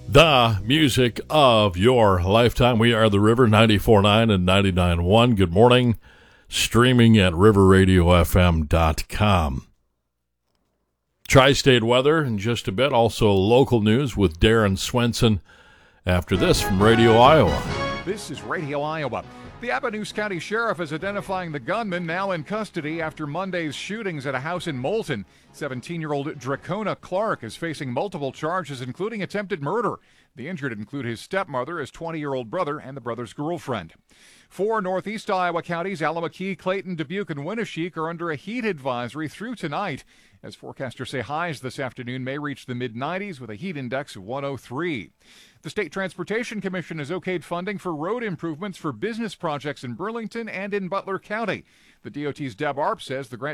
The music of your lifetime. We are The River, 94.9 and 99.1. Good morning. Streaming at riverradiofm.com. Tri-state weather in just a bit. Also local news with Darren Swenson after this from Radio Iowa. This is Radio Iowa. The Appanoose County Sheriff is identifying the gunman now in custody after Monday's shootings at a house in Moulton. 17-year-old Dracona Clark is facing multiple charges, including attempted murder. The injured include his stepmother, his 20-year-old brother, and the brother's girlfriend. 4 northeast Iowa counties, Allamakee, Clayton, Dubuque, and Winneshiek, are under a heat advisory through tonight, as forecasters say highs this afternoon may reach the mid-90s with a heat index of 103. The State Transportation Commission has okayed funding for road improvements for business projects in Burlington and in Butler County. The DOT's Deb Arp says the grant